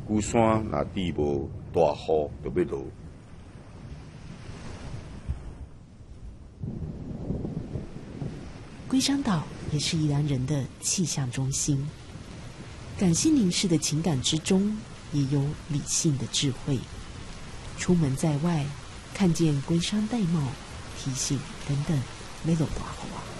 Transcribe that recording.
龟山若滴无大雨，就要落。 龟山岛也是宜兰人的气象中心，感性凝视的情感之中，也有理性的智慧。出门在外，看见龟山玳瑁，提醒等等，要落大雨啊。